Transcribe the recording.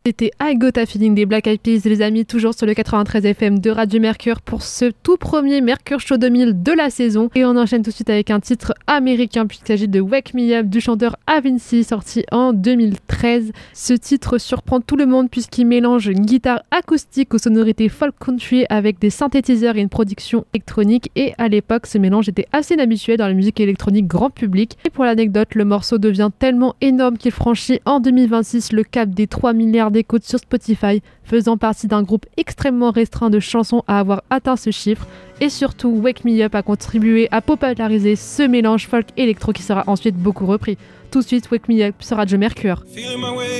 C'était I Got a Feeling des Black Eyed Peas, les amis, toujours sur le 93 FM de Radio Mercure pour ce tout premier Mercure Show 2000 de la saison. Et on enchaîne tout de suite avec un titre américain puisqu'il s'agit de Wake Me Up du chanteur Avicii, sorti en 2013. Ce titre surprend tout le monde puisqu'il mélange une guitare acoustique aux sonorités folk country avec des synthétiseurs et une production électronique. Et à l'époque, ce mélange était assez inhabituel dans la musique électronique grand public. Et pour l'anecdote, le morceau devient tellement énorme qu'il franchit en 2026 le cap des 3 milliards d'écoutes sur Spotify, faisant partie d'un groupe extrêmement restreint de chansons à avoir atteint ce chiffre. Et surtout, Wake Me Up a contribué à populariser ce mélange folk-électro qui sera ensuite beaucoup repris. Tout de suite, Wake Me Up sur Radio Mercure.